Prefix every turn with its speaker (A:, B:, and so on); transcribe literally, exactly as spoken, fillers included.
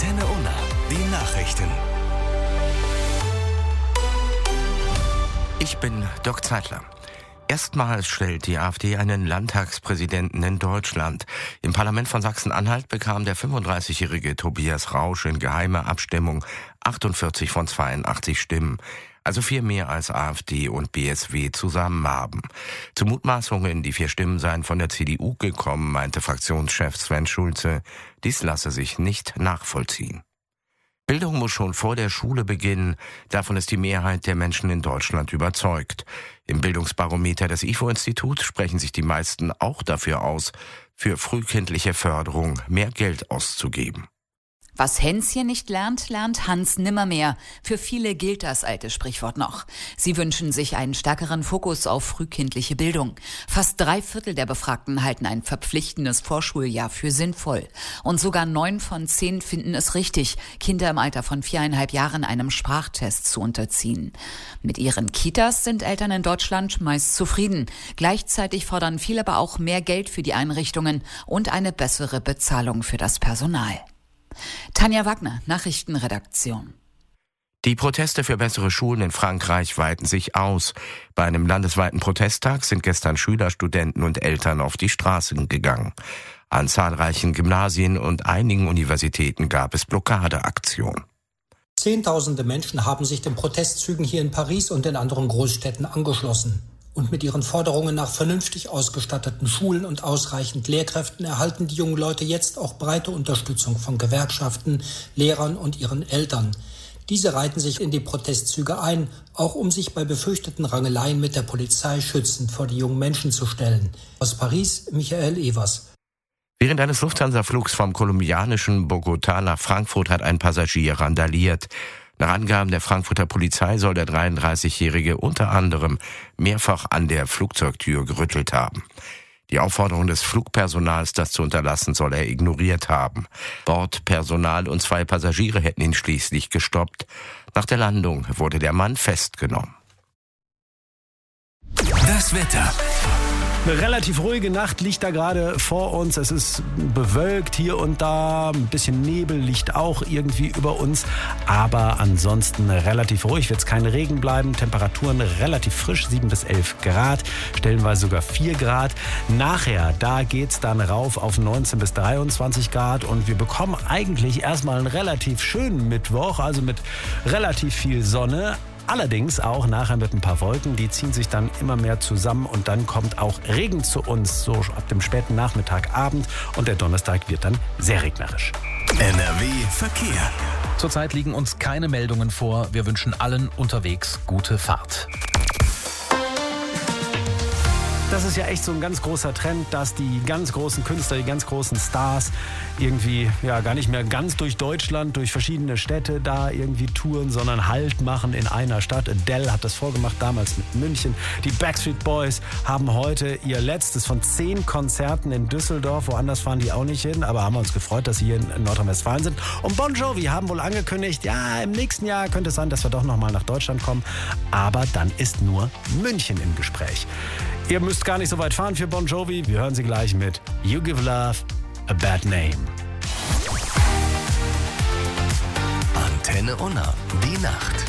A: Antenne Unna, die Nachrichten.
B: Ich bin Dirk Zeitler. Erstmals stellt die AfD einen Landtagspräsidenten in Deutschland. Im Parlament von Sachsen-Anhalt bekam der fünfunddreißigjährige Tobias Rausch in geheimer Abstimmung achtundvierzig von zweiundachtzig Stimmen. Also viel mehr als AfD und B S W zusammen haben. Zu Mutmaßungen, die vier Stimmen seien von der C D U gekommen, meinte Fraktionschef Sven Schulze, dies lasse sich nicht nachvollziehen. Bildung muss schon vor der Schule beginnen. Davon ist die Mehrheit der Menschen in Deutschland überzeugt. Im Bildungsbarometer des I F O-Instituts sprechen sich die meisten auch dafür aus, für frühkindliche Förderung mehr Geld auszugeben.
C: Was Hänschen nicht lernt, lernt Hans nimmermehr. Für viele gilt das alte Sprichwort noch. Sie wünschen sich einen stärkeren Fokus auf frühkindliche Bildung. Fast drei Viertel der Befragten halten ein verpflichtendes Vorschuljahr für sinnvoll. Und sogar neun von zehn finden es richtig, Kinder im Alter von viereinhalb Jahren einem Sprachtest zu unterziehen. Mit ihren Kitas sind Eltern in Deutschland meist zufrieden. Gleichzeitig fordern viele aber auch mehr Geld für die Einrichtungen und eine bessere Bezahlung für das Personal. Tanja Wagner, Nachrichtenredaktion.
B: Die Proteste für bessere Schulen in Frankreich weiten sich aus. Bei einem landesweiten Protesttag sind gestern Schüler, Studenten und Eltern auf die Straßen gegangen. An zahlreichen Gymnasien und einigen Universitäten gab es Blockadeaktionen.
D: Zehntausende Menschen haben sich den Protestzügen hier in Paris und in anderen Großstädten angeschlossen. Und mit ihren Forderungen nach vernünftig ausgestatteten Schulen und ausreichend Lehrkräften erhalten die jungen Leute jetzt auch breite Unterstützung von Gewerkschaften, Lehrern und ihren Eltern. Diese reihten sich in die Protestzüge ein, auch um sich bei befürchteten Rangeleien mit der Polizei schützend vor die jungen Menschen zu stellen. Aus Paris, Michael Evers.
B: Während eines Lufthansa-Flugs vom kolumbianischen Bogotá nach Frankfurt hat ein Passagier randaliert. Nach Angaben der Frankfurter Polizei soll der dreiunddreißigjährige unter anderem mehrfach an der Flugzeugtür gerüttelt haben. Die Aufforderung des Flugpersonals, das zu unterlassen, soll er ignoriert haben. Bordpersonal und zwei Passagiere hätten ihn schließlich gestoppt. Nach der Landung wurde der Mann festgenommen.
A: Das Wetter.
E: Eine relativ ruhige Nacht liegt da gerade vor uns. Es ist bewölkt hier und da. Ein bisschen Nebel liegt auch irgendwie über uns. Aber ansonsten relativ ruhig. Wird es kein Regen bleiben. Temperaturen relativ frisch. sieben bis elf Grad. Stellenweise sogar vier Grad. Nachher, da geht's dann rauf auf neunzehn bis dreiundzwanzig Grad. Und wir bekommen eigentlich erstmal einen relativ schönen Mittwoch. Also mit relativ viel Sonne. Allerdings auch nachher mit ein paar Wolken, die ziehen sich dann immer mehr zusammen und dann kommt auch Regen zu uns, so ab dem späten Nachmittag, Abend und der Donnerstag wird dann sehr regnerisch.
A: N R W Verkehr.
F: Zurzeit liegen uns keine Meldungen vor. Wir wünschen allen unterwegs gute Fahrt.
E: Das ist ja echt so ein ganz großer Trend, dass die ganz großen Künstler, die ganz großen Stars irgendwie ja gar nicht mehr ganz durch Deutschland, durch verschiedene Städte da irgendwie touren, sondern Halt machen in einer Stadt. Adele hat das vorgemacht, damals mit München. Die Backstreet Boys haben heute ihr letztes von zehn Konzerten in Düsseldorf. Woanders fahren die auch nicht hin, aber haben wir uns gefreut, dass sie hier in Nordrhein-Westfalen sind. Und Bon Jovi haben wohl angekündigt, ja, im nächsten Jahr könnte es sein, dass wir doch nochmal nach Deutschland kommen. Aber dann ist nur München im Gespräch. Ihr müsst gar nicht so weit fahren für Bon Jovi. Wir hören sie gleich mit You Give Love a Bad Name.
A: Antenne Unna, die Nacht.